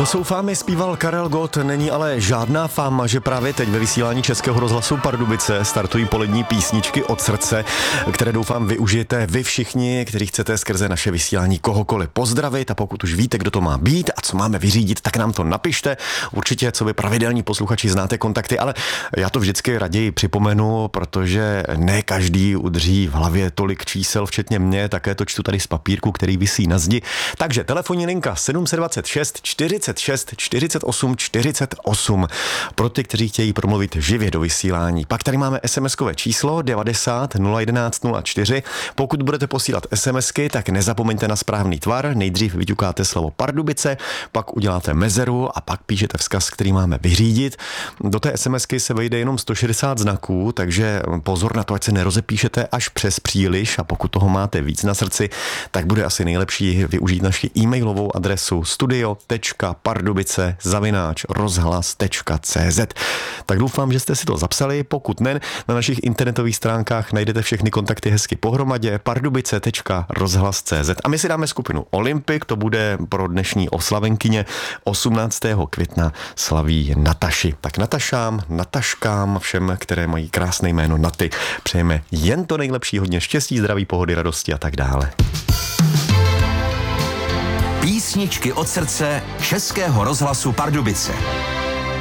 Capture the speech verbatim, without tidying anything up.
To jsou fámy, zpíval Karel Gott, není ale žádná fáma, že právě teď ve vysílání Českého rozhlasu Pardubice startují polední písničky od srdce, které doufám využijete vy všichni, kteří chcete skrze naše vysílání kohokoliv pozdravit, a pokud už víte, kdo to má být a co máme vyřídit, tak nám to napište. Určitě, co vy pravidelní posluchači znáte kontakty, ale já to vždycky raději připomenu, protože ne každý udrží v hlavě tolik čísel, včetně mě, také to čtu tady z papírku, který visí na zdi. Takže telefonní linka sedm dva šest čtyřicet šest čtyřicet osm čtyřicet osm pro ty, kteří chtějí promluvit živě do vysílání. Pak tady máme SMSkové číslo devadesát nula jedenáct nula čtyři. Pokud budete posílat SMSky, tak nezapomeňte na správný tvar. Nejdřív vyťukáte slovo Pardubice, pak uděláte mezeru a pak píšete vzkaz, který máme vyřídit. Do té SMSky se vejde jenom sto šedesát znaků, takže pozor na to, ať se nerozepíšete až přes příliš, a pokud toho máte víc na srdci, tak bude asi nejlepší využít naši e-mailovou adresu studio tečka pardubice zavináč rozhlas tečka cé zet. Tak doufám, že jste si to zapsali, pokud ne, na našich internetových stránkách najdete všechny kontakty hezky pohromadě pardubice tečka rozhlas tečka cé zet. A my si dáme skupinu Olympik, to bude pro dnešní oslavenkyně. osmnáctého května slaví Nataši. Tak Natašám, Nataškám, všem, které mají krásné jméno Naty, přejeme jen to nejlepší, hodně štěstí, zdraví, pohody, radosti a tak dále. Písničky od srdce Českého rozhlasu Pardubice.